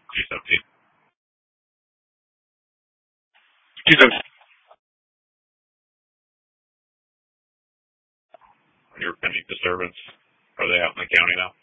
G17. G17. Your pending disturbance. Are they out in the county now?